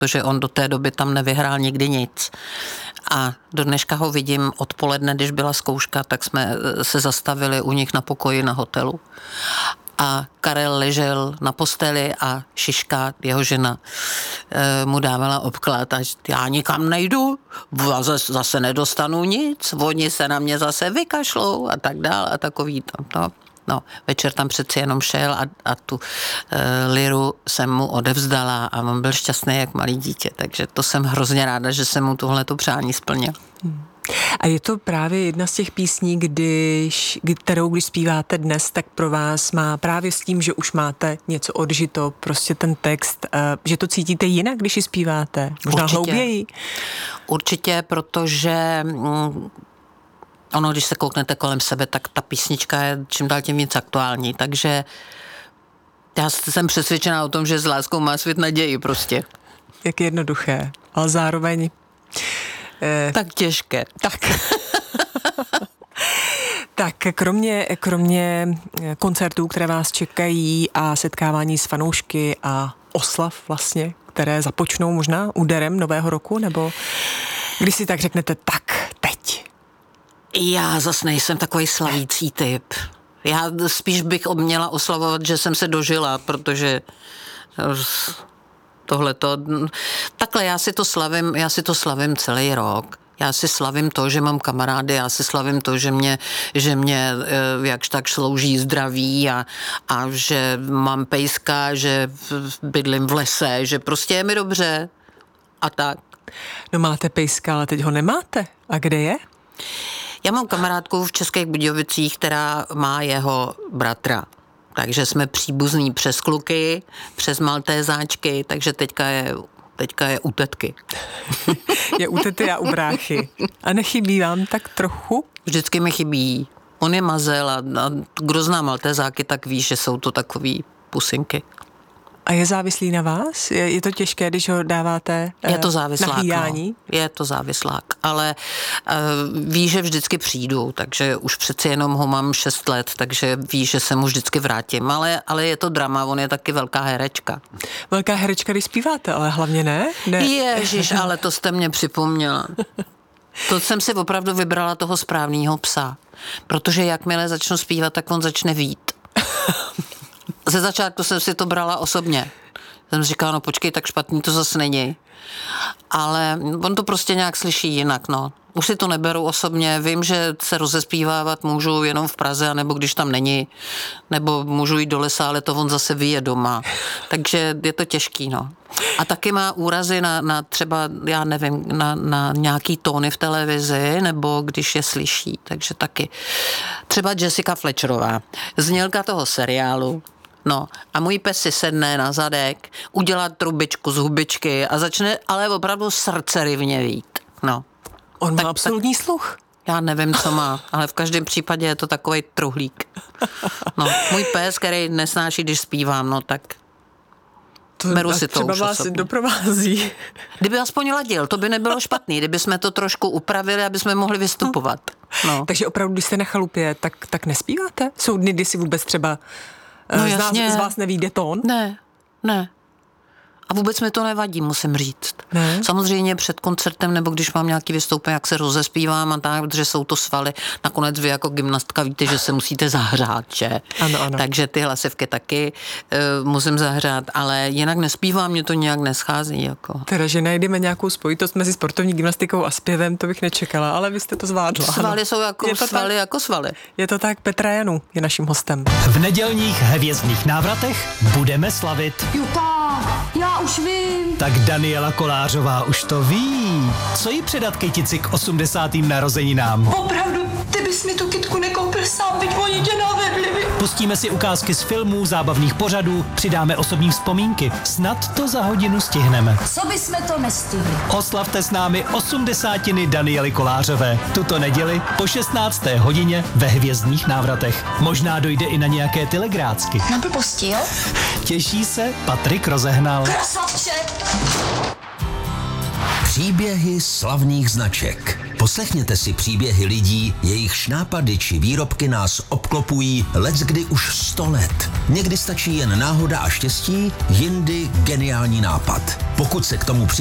protože on do té doby tam nevyhrál nikdy nic. A do dneška ho vidím odpoledne, když byla zkouška, tak jsme se zastavili u nich na pokoji na hotelu. A Karel ležel na posteli a Šiška, jeho žena, mu dávala obklad a já nikam nejdu, zase nedostanu nic, oni se na mě zase vykašlou a tak dál a takový tam. No, večer tam přeci jenom šel a tu liru jsem mu odevzdala a on byl šťastný jak malý dítě, takže to jsem hrozně ráda, že jsem mu tohleto přání splnil. A je to právě jedna z těch písní, kterou když zpíváte dnes, tak pro vás má právě s tím, že už máte něco odžito, prostě ten text, že to cítíte jinak, když ji zpíváte? Možná hlouběji? Určitě, protože ono, když se kouknete kolem sebe, tak ta písnička je čím dál tím víc aktuální, takže já jsem přesvědčená o tom, že s láskou má svět naději prostě. Jak jednoduché, ale zároveň tak těžké. Tak kromě koncertů, které vás čekají a setkávání s fanoušky a oslav vlastně, které započnou možná úderem nového roku, nebo když si tak řeknete, tak teď? Já zas nejsem takový slavící typ. Já spíš bych měla oslavovat, že jsem se dožila, protože tohleto, takhle já si to slavím celý rok. Já si slavím to, že mám kamarády, já si slavím to, že mě jakž tak slouží zdraví a že mám pejska, že bydlím v lese, že prostě je mi dobře a tak. No máte pejska, ale teď ho nemáte. A kde je? Já mám kamarádku v Českých Budějovicích, která má jeho bratra. Takže jsme příbuzní přes kluky, přes maltézáčky, takže teďka je u tetky. Je u tety a u bráchy. A nechybí vám tak trochu? Vždycky mi chybí. On je mazel a kdo zná maltézáky, tak ví, že jsou to takový pusinky. A je závislý na vás? Je to těžké, když ho dáváte je to závislák, na hlídání? No. Je to závislák, ale ví, že vždycky přijdu, takže už přeci jenom ho mám 6 let, takže ví, že se mu vždycky vrátím, ale je to drama, on je taky velká herečka. Velká herečka, když zpíváte, ale hlavně ne? Ježiš, ale to jste mě připomněla. To jsem si opravdu vybrala toho správného psa, protože jakmile začnu zpívat, tak on začne vít. Ze začátku jsem si to brala osobně. Jsem říkala, no počkej, tak špatný to zase není. Ale on to prostě nějak slyší jinak, no. Už si to neberu osobně, vím, že se rozespívávat můžu jenom v Praze, nebo když tam není, nebo můžu jít do lesa, ale to on zase vyje doma. Takže je to těžký, no. A taky má úrazy na třeba, já nevím, na nějaký tóny v televizi, nebo když je slyší, takže taky. Třeba Jessica Fletcherová, znělka toho seriálu. No a můj pes si sedne na zadek, udělá trubičku z hubičky a začne ale opravdu srdcerivně vít. No. On má absolutní sluch. Já nevím, co má, ale v každém případě je to takovej truhlík. No, můj pes, který nesnáší, když zpívám, no tak beru si to třeba už vás osobně. Doprovází. Kdyby aspoň ladil, to by nebylo špatný, kdyby jsme to trošku upravili, aby jsme mohli vystupovat. No. Takže opravdu, když jste na chalupě, tak nespíváte? Jsou dny, kdy si vůbec třeba z vás nevyjde tón? Ne. A vůbec mi to nevadí, musím říct. Ne? Samozřejmě před koncertem, nebo když mám nějaký vystoupení, jak se rozespívám a tak, protože jsou to svaly. Nakonec vy jako gymnastka víte, že se musíte zahřát, že? Ano. Takže ty hlasivky taky musím zahřát, ale jinak nespívám, mě to nějak neschází. Jako. Teda, že najdeme nějakou spojitost mezi sportovní gymnastikou a zpěvem, to bych nečekala, ale vy jste to zvládla. Svaly jsou jako svaly, jako svaly. Je to tak, Petra Janu je naším hostem. V nedělních hvězdných návratech budeme slavit. Já už vím. Tak Daniela Kolářová už to ví. Co jí předat kytici k 80. narozeninám? Opravdu, ty bys mi tu kytku nekoupil sám, byť oni tě navedli. Pustíme si ukázky z filmů, zábavných pořadů, přidáme osobní vzpomínky. Snad to za hodinu stihneme. Co bychom to nestihli? Oslavte s námi 80. Daniely Kolářové. Tuto neděli po 16. hodině ve hvězdných návratech. Možná dojde i na nějaké telegrácky. Na blbosti, jo? Těší se Patrik Rozehnal. Krasavče! Příběhy slavných značek. Poslechněte si příběhy lidí, jejichž nápady či výrobky nás obklopují leckdy už 100 let. Někdy stačí jen náhoda a štěstí, jindy geniální nápad. Pokud se k tomu